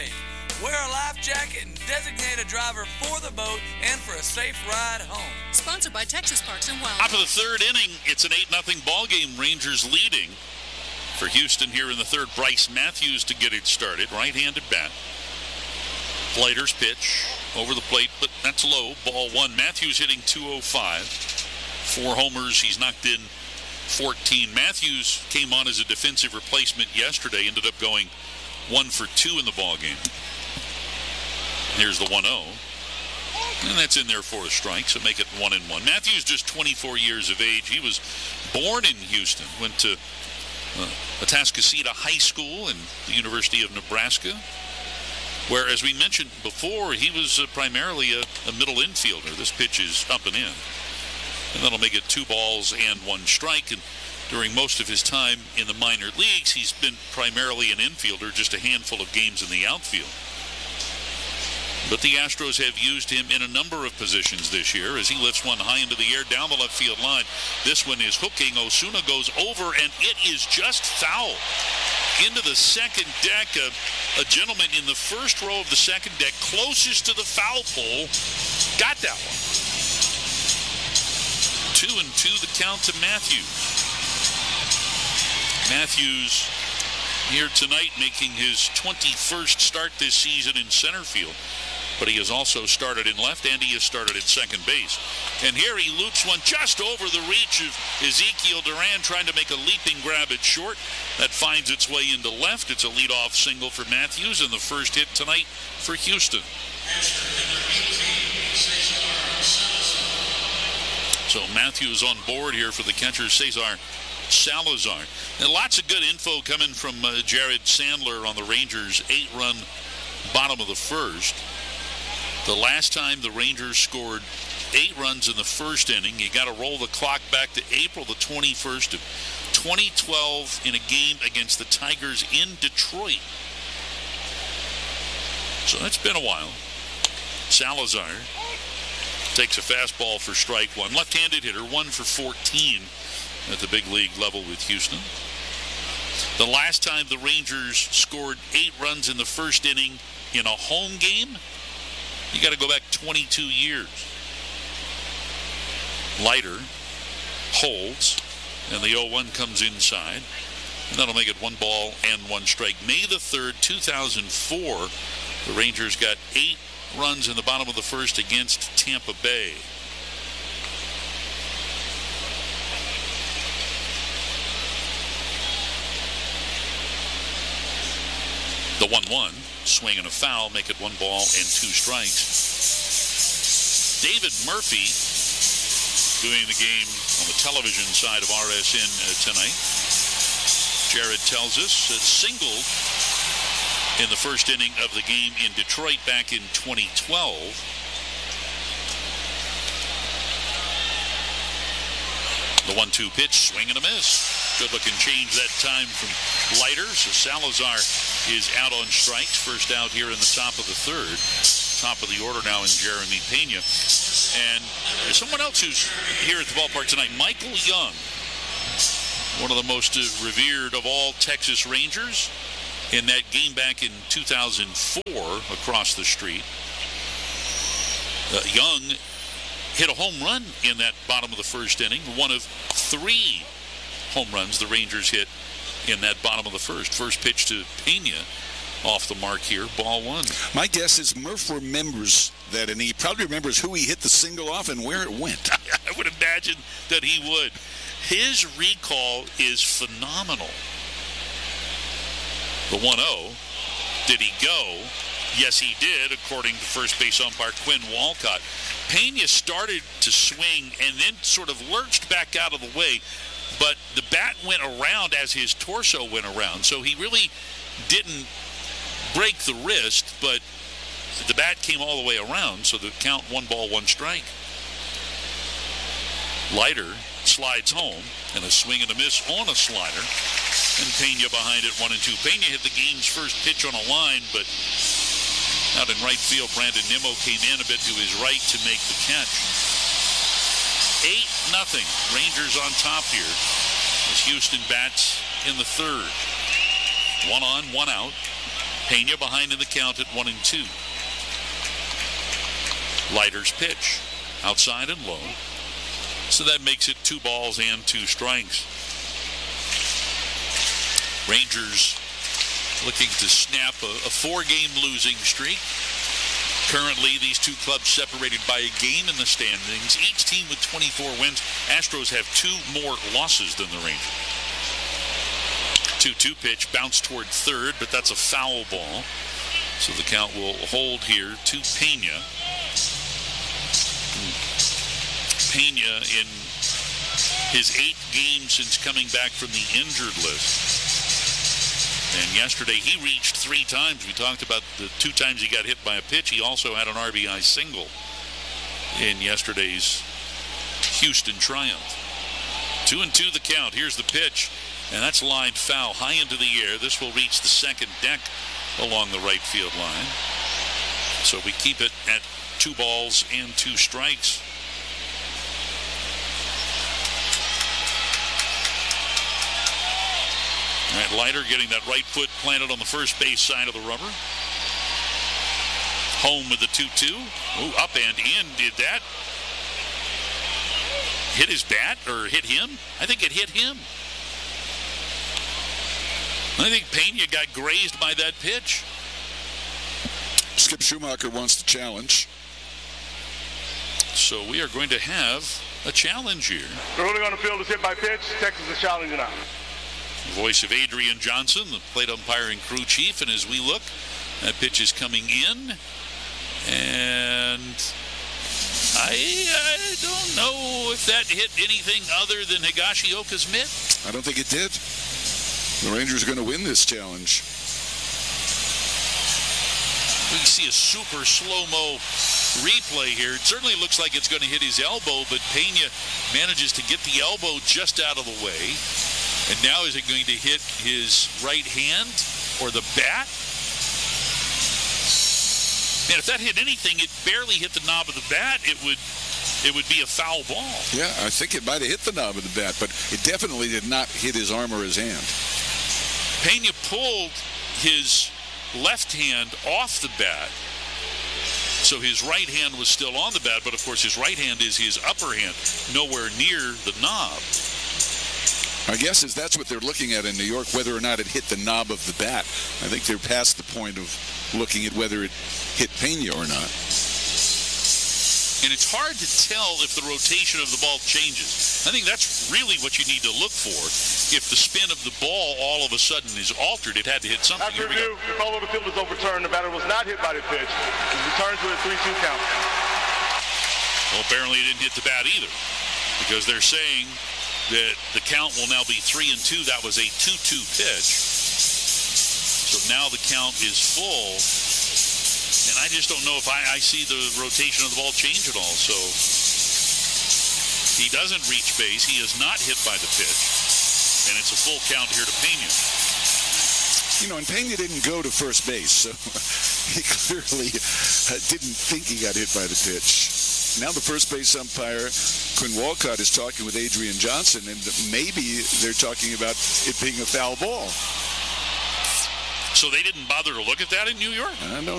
safe. Wear a life jacket and designate a driver for the boat and for a safe ride home. Sponsored by Texas Parks and Wildlife. Top of the third inning, it's an 8-0 ball game. Rangers leading. For Houston here in the third, Bryce Matthews to get it started. Right-handed bat. Leiter's pitch over the plate, but that's low. Ball one. Matthews hitting .205. 4 homers. He's knocked in 14. Matthews came on as a defensive replacement yesterday. Ended up going 1 for 2 in the ball game. Here's the 1-0. And that's in there for a strike, so make it 1-1. Matthews just 24 years of age. He was born in Houston, went to Atascocita High School and the University of Nebraska, where, as we mentioned before, he was primarily a middle infielder. This pitch is up and in. And that'll make it 2 balls and 1 strike. And during most of his time in the minor leagues, he's been primarily an infielder, just a handful of games in the outfield. But the Astros have used him in a number of positions this year as he lifts one high into the air down the left field line. This one is hooking. Osuna goes over, and it is just foul. Into the second deck, a gentleman in the first row of the second deck, closest to the foul pole, got that one. 2-2 the count to Matthews. Matthews here tonight making his 21st start this season in center field. But he has also started in left and he has started at second base. And here he loops one just over the reach of Ezekiel Duran, trying to make a leaping grab at short. That finds its way into left. It's a leadoff single for Matthews and the first hit tonight for Houston. So Matthews on board here for the catcher, Cesar Salazar. And lots of good info coming from Jared Sandler on the Rangers' 8-run bottom of the first. The last time the Rangers scored 8 runs in the first inning, you got to roll the clock back to April the 21st of 2012 in a game against the Tigers in Detroit. So that's been a while. Salazar takes a fastball for strike one. Left-handed hitter, 1 for 14 at the big league level with Houston. The last time the Rangers scored 8 runs in the first inning in a home game, you got to go back 22 years. Leiter holds, and the 0-1 comes inside. And that'll make it 1 ball and 1 strike. May the 3rd, 2004, the Rangers got 8 runs in the bottom of the first against Tampa Bay. The 1-1, swing and a foul, make it 1 ball and 2 strikes. David Murphy doing the game on the television side of RSN tonight. Jared tells us that singled in the first inning of the game in Detroit back in 2012. The 1-2 pitch, swing and a miss. Good-looking change that time from Leiter. So Salazar is out on strikes. First out here in the top of the third. Top of the order now in Jeremy Pena. And there's someone else who's here at the ballpark tonight. Michael Young, one of the most revered of all Texas Rangers. In that game back in 2004 across the street, Young hit a home run in that bottom of the first inning. One of 3 home runs the Rangers hit in that bottom of the first. First pitch to Pena off the mark here, ball 1. My guess is Murph remembers that, and he probably remembers who he hit the single off and where it went. I would imagine that he would. His recall is phenomenal. The 1-0, did he go? Yes, he did, according to first base umpire Quinn Walcott. Pena started to swing and then sort of lurched back out of the way, but the bat went around as his torso went around, so he really didn't break the wrist, but the bat came all the way around, so the count 1 ball, 1 strike. Leiter slides home, and a swing and a miss on a slider. And Pena behind it, 1-2. Pena hit the game's first pitch on a line, but out in right field, Brandon Nimmo came in a bit to his right to make the catch. 8-0. Rangers on top here as Houston bats in the third. 1 on, 1 out. Pena behind in the count at 1-2. Leiter's pitch. Outside and low. So that makes it 2 balls and 2 strikes. Rangers looking to snap a 4-game losing streak. Currently, these two clubs separated by a game in the standings. Each team with 24 wins. Astros have 2 more losses than the Rangers. 2-2 pitch, bounced toward third, but that's a foul ball. So the count will hold here to Pena. Pena in his 8th game since coming back from the injured list. And yesterday he reached 3 times. We talked about the 2 times he got hit by a pitch. He also had an RBI single in yesterday's Houston triumph. 2-2 the count. Here's the pitch. And that's lined foul high into the air. This will reach the second deck along the right field line. So we keep it at 2 balls and 2 strikes. All right, Leiter getting that right foot planted on the first base side of the rubber. Home with the 2-2. Ooh, up and in. Did that hit his bat or hit him? I think it hit him. I think Pena got grazed by that pitch. Skip Schumacher wants to challenge. So we are going to have a challenge here. The ruling on the field is hit by pitch. Texas is challenging now. The voice of Adrian Johnson, the plate umpire and crew chief. And as we look, that pitch is coming in. And I don't know if that hit anything other than Higashioka's mitt. I don't think it did. The Rangers are going to win this challenge. We can see a super slow-mo replay here. It certainly looks like it's going to hit his elbow, but Pena manages to get the elbow just out of the way. And now is it going to hit his right hand or the bat? Man, if that hit anything, it barely hit the knob of the bat, it would be a foul ball. Yeah, I think it might have hit the knob of the bat, but it definitely did not hit his arm or his hand. Pena pulled his left hand off the bat, so his right hand was still on the bat, but of course his right hand is his upper hand, nowhere near the knob. My guess is that's what they're looking at in New York, whether or not it hit the knob of the bat. I think they're past the point of looking at whether it hit Pena or not. And it's hard to tell if the rotation of the ball changes. I think that's really what you need to look for. If the spin of the ball all of a sudden is altered, it had to hit something. After review, the call of the field is overturned. The batter was not hit by the pitch. It returns with a 3-2 count. Well, apparently it didn't hit the bat either, because they're saying that the count will now be 3-2. That was a 2-2 pitch. So now the count is full. And I just don't know if I see the rotation of the ball change at all. So he doesn't reach base. He is not hit by the pitch. And it's a full count here to Pena. You know, and Pena didn't go to first base, so he clearly didn't think he got hit by the pitch. Now the first base umpire, Quinn Walcott, is talking with Adrian Johnson, and maybe they're talking about it being a foul ball. So they didn't bother to look at that in New York? I don't know.